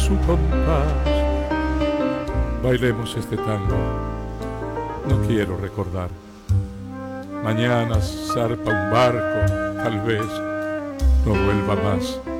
su compás. Bailemos este tango, no quiero recordar. Mañana zarpa un barco, tal vez no vuelva más.